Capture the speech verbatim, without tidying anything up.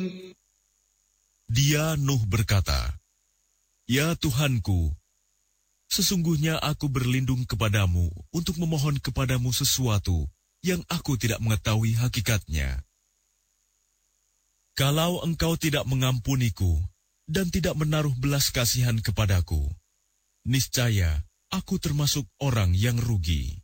Dia Nuh berkata, "Ya Tuhanku, sesungguhnya aku berlindung kepadamu untuk memohon kepadamu sesuatu yang aku tidak mengetahui hakikatnya. Kalau engkau tidak mengampuniku dan tidak menaruh belas kasihan kepadaku, niscaya aku termasuk orang yang rugi."